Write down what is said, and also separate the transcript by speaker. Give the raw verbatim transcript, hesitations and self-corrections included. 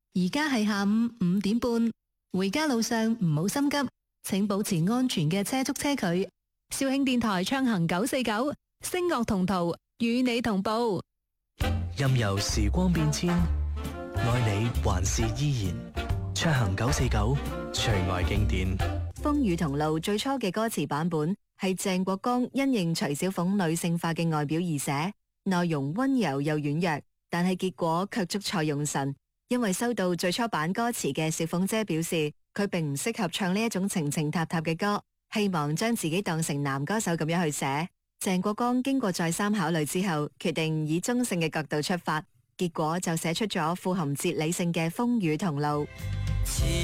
Speaker 1: 而家係下午五點半，回家路上唔好心急，請保持安全嘅車速車距。肇慶電台暢行九四九，聲樂同途，與你同步。
Speaker 2: 任由時光變遷，愛你還是依然。暢行九四九，隨愛經典。
Speaker 3: 風雨同路最初嘅歌詞版本係鄭國江因應徐小鳳女性化嘅外表而寫，內容溫柔又軟弱，但係結果卻捉錯用神。因為收到最初版歌詞嘅小鳳姐表示，佢並唔適合唱呢一種情情塔塔嘅歌，希望將自己當成男歌手咁樣去寫。鄭國江經過再三考慮之後，決定以中性嘅角度出發，結果就寫出咗富含哲理性嘅風雨同路。